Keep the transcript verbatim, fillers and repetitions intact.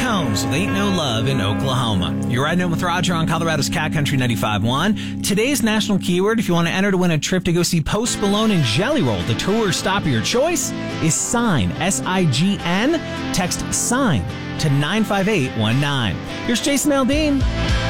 homes with Ain't No Love in Oklahoma. You're riding in with Roger on Colorado's Cat Country ninety-five point one. Today's national keyword, if you want to enter to win a trip to go see Post Malone and Jelly Roll, the tour stop of your choice, is SIGN, S I G N. Text SIGN to nine five eight one nine. Here's Jason Aldean.